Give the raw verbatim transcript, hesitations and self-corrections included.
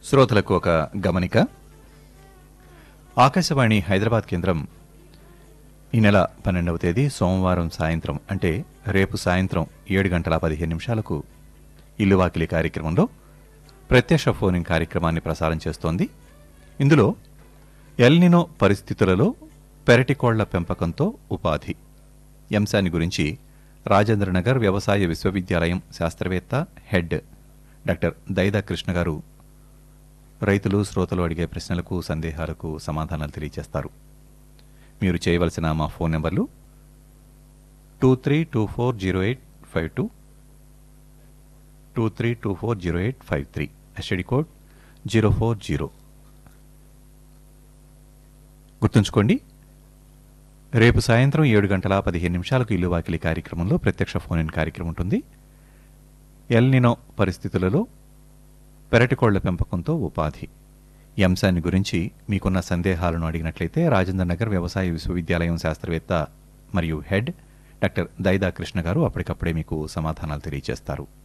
శ్రోతలకు ఒక గమనిక. ఆకాశవాణి హైదరాబాద్ కేంద్రం ఈ నెల పన్నెండవ తేదీ సోమవారం సాయంత్రం అంటే రేపు సాయంత్రం ఏడు గంటల పదిహేను నిమిషాలకు ఇల్లువాకిలి కార్యక్రమంలో ప్రత్యక్ష ఫోన్ కార్యక్రమాన్ని ప్రసారం చేస్తోంది. ఇందులో ఎల్నినో పరిస్థితులలో పెరటికోళ్ల పెంపకంతో ఉపాధి అంశాన్ని గురించి రాజేంద్రనగర్ వ్యవసాయ విశ్వవిద్యాలయం శాస్త్రవేత్త హెడ్ డాక్టర్ దైదా కృష్ణ గారు రైతులు శ్రోతలు అడిగే ప్రశ్నలకు సందేహాలకు సమాధానాలు తెలియజేస్తారు. మీరు చేయవలసిన మా ఫోన్ నెంబర్లు two three two four zero eight five two two three two four zero eight five three STD code zero four zero. గుర్తుంచుకోండి, రేపు సాయంత్రం ఏడు గంటల పదిహేను నిమిషాలకు ఇల్లు వాకిలి కార్యక్రమంలో ప్రత్యక్ష ఫోన్ ఇన్ కార్యక్రమం ఉంటుంది. ఎల్నినో పరిస్థితులలో పెరటికోళ్ల పెంపకంతో ఉపాధి ఈ అంశాన్ని గురించి మీకున్న సందేహాలను అడిగినట్లయితే రాజేంద్ర నగర్ వ్యవసాయ విశ్వవిద్యాలయం శాస్త్రవేత్త మరియు హెడ్ డాక్టర్ దైదా కృష్ణ గారు అప్పటికప్పుడే మీకు సమాధానాలు తెలియజేస్తారు.